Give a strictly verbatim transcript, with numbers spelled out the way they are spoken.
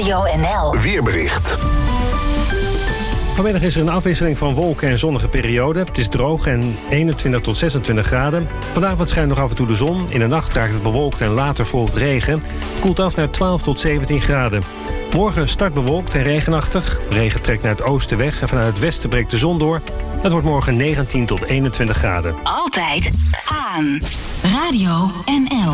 Radio N L Weerbericht. Vanmiddag is er een afwisseling van wolken en zonnige perioden. Het is droog en eenentwintig tot zesentwintig graden. Vanavond schijnt nog af en toe de zon. In de nacht raakt het bewolkt en later volgt regen. Het koelt af naar twaalf tot zeventien graden. Morgen start bewolkt en regenachtig. Regen trekt naar het oosten weg en vanuit het westen breekt de zon door. Het wordt morgen negentien tot eenentwintig graden. Altijd aan Radio N L.